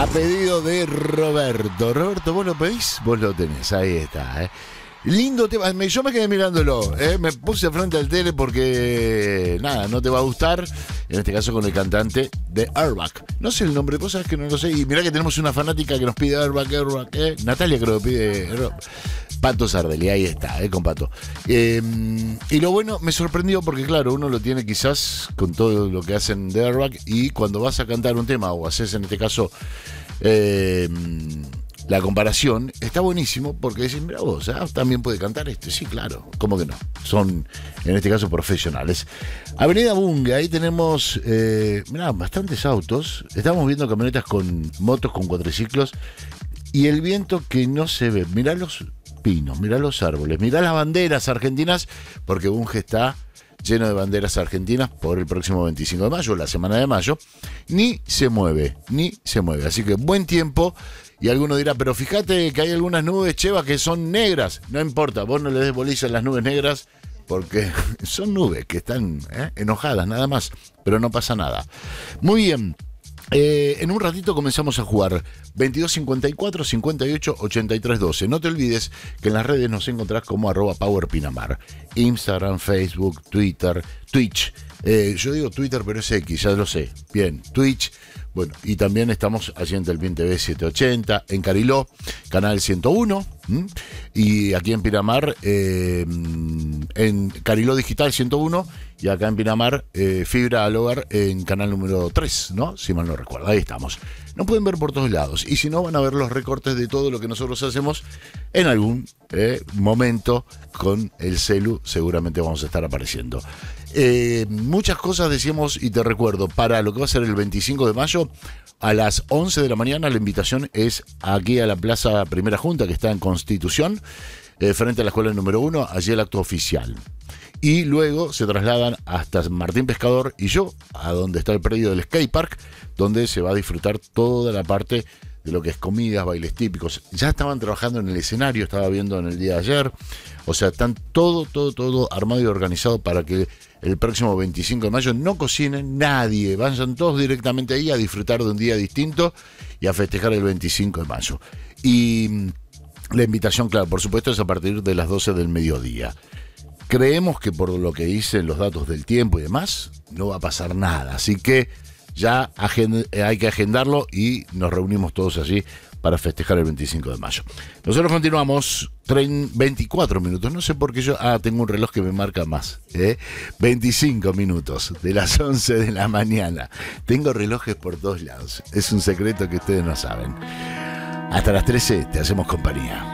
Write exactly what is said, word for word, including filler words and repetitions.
A pedido de Roberto. Roberto, ¿vos lo pedís? Vos lo tenés, ahí está, ¿eh? Lindo tema, yo me quedé mirándolo, ¿eh? Me puse frente al tele porque, nada, no te va a gustar, en este caso con el cantante de Airbag. No sé el nombre, cosas que no lo sé, y mirá que tenemos una fanática que nos pide Airbag, Airbag, ¿eh? Natalia creo que pide Airbag. Pato Sardelli, ahí está, ¿eh? Con Pato. Eh, y lo bueno, me sorprendió porque, claro, uno lo tiene quizás con todo lo que hacen de Airbag, y cuando vas a cantar un tema, o haces en este caso... Eh, la comparación está buenísimo porque decís, mira vos, ¿ah? También puede cantar este. Sí, claro, ¿cómo que no? Son, en este caso, profesionales. Avenida Bunge, ahí tenemos, eh, mirá, bastantes autos. Estamos viendo camionetas con motos, con cuatriciclos. Y el viento que no se ve. Mirá los pinos, mirá los árboles, mirá las banderas argentinas, porque Bunge está lleno de banderas argentinas por el próximo veinticinco de mayo, la semana de mayo. Ni se mueve, ni se mueve. Así que buen tiempo. Y alguno dirá, pero fíjate que hay algunas nubes, Cheva, que son negras. No importa, vos no le des bolilla a las nubes negras porque son nubes que están ¿eh? enojadas, nada más. Pero no pasa nada. Muy bien. Eh, en un ratito comenzamos a jugar veintidós cincuenta y cuatro cincuenta y ocho ochenta y tres doce. No te olvides que en las redes nos encontrás como arroba Power Pinamar. Instagram, Facebook, Twitter, Twitch. Eh, yo digo Twitter, pero es X, ya lo sé. Bien, Twitch. Bueno, y también estamos allí en Telpin T V setecientos ochenta, en Cariló, canal ciento uno, ¿m? Y aquí en Pinamar, eh, en Cariló Digital ciento uno, y acá en Pinamar, eh, Fibra al Hogar en canal número tres, ¿no? Si mal no recuerdo, ahí estamos. Nos pueden ver por todos lados, y si no, van a ver los recortes de todo lo que nosotros hacemos en algún eh, momento con el celu, seguramente vamos a estar apareciendo. Eh, muchas cosas decíamos, y te recuerdo, para lo que va a ser el veinticinco de mayo, a las once de la mañana, la invitación es aquí a la Plaza Primera Junta, que está en Constitución, eh, frente a la escuela número uno, allí el acto oficial. Y luego se trasladan hasta Martín Pescador y yo, a donde está el predio del skatepark, donde se va a disfrutar toda la parte de lo que es comidas, bailes típicos. Ya estaban trabajando en el escenario, estaba viendo en el día de ayer. O sea, están todo, todo, todo armado y organizado para que el próximo veinticinco de mayo no cocinen nadie. Vayan todos directamente ahí a disfrutar de un día distinto y a festejar el veinticinco de mayo. Y la invitación, claro, por supuesto, es a partir de las doce del mediodía. Creemos que por lo que dicen los datos del tiempo y demás, no va a pasar nada. Así que ya agend- hay que agendarlo y nos reunimos todos allí para festejar el veinticinco de mayo. Nosotros continuamos veinticuatro minutos. No sé por qué yo... Ah, tengo un reloj que me marca más. ¿eh? veinticinco minutos de las once de la mañana. Tengo relojes por todos lados. Es un secreto que ustedes no saben. Hasta las trece te hacemos compañía.